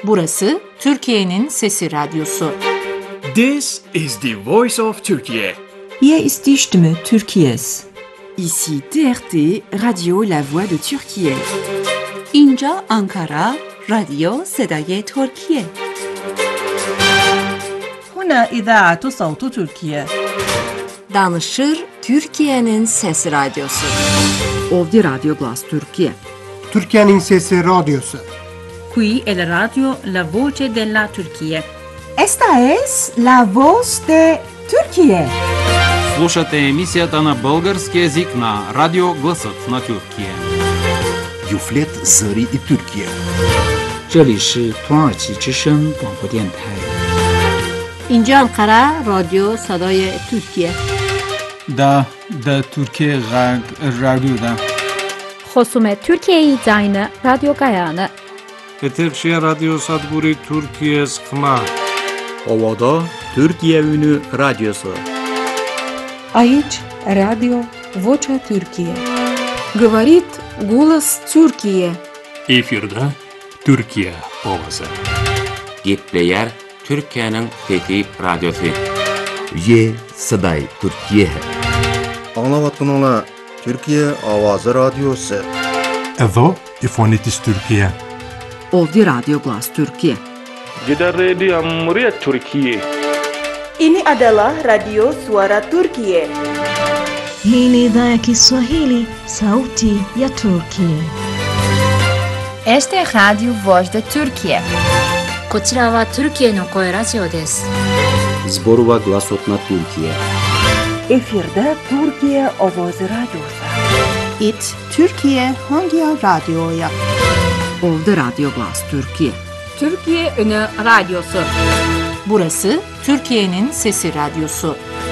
Burası Türkiye'nin Sesi Radyosu. This is the voice of Turkey. Hier ist die Stimme Türkiye's. Ici TRT, Radio La Voix de Türkiye. اینجا آنکارا، رادیو صدای ترکیه. هنا إذاعة صوت تركيا. Danışır Türkiye'nin Sesi Radyosu. Ovdje Radio Glas Türkiye. Türkiye'nin Sesi Radyosu. Qui è la radio La Voce della Turchia. Esta es la voz de Türkiye. Слушате емисията на български език на Радио Гласът на Türkiye. Юфлет Зари и Türkiye. 这里是土耳其之声广播电台。 اینجا انقره رادیو صدای ترکیه. دا Türkiye رادیو خصوم ترکیه زاین رادیو گایانه. Eterşehir Radyo Sadburi Türkiye Sıkma. Ovada Türkiye Ünü Radyosu. Aici Radio Vocea Türkiye. Говорит голос Türkiye. Efirde Türkiye ovası. Gepleyer Türkiye'nin Fethi Radyosu. Ye Saday Türkiye. Anlavatınla Türkiye Avazı Radyosu. Evo İfonitis Türkiye. Ovdje Radio Glas Türkiye. Jeddah Radio Muryat Türkiye. Ini adalah Radio Suara Turkiye. Hii ni idhaa ya Kiswahili, Sauti ya Turkiye. Este es Radio Voz de Turkiye. こちらはトルキエの声ラジオです。 Zborova Glasot na Türkiye. Efirde Türkiye Avazı Radyosu. It Türkiye hangi radyoya? Ovdje Radio Glas Türkiye. Türkiye Ünü Radyosu. Burası Türkiye'nin Sesi Radyosu.